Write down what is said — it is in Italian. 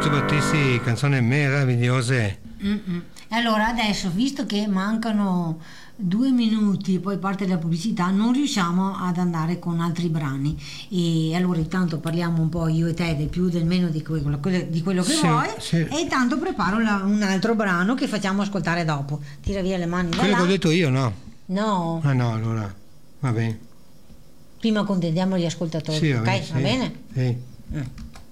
Lucio Battisti, canzoni meravigliose. Allora adesso, visto che mancano 2 minuti e poi parte la pubblicità, non riusciamo ad andare con altri brani, e allora intanto parliamo un po' io e te del più del meno di quello che Sì, vuoi, sì. e intanto preparo un altro brano che facciamo ascoltare dopo. Tira via le mani da Quello là. che ho detto io, no? No, Ah no, allora va bene. prima accontentiamo gli ascoltatori, Sì, va ok? bene, Va sì, bene? sì. Mm.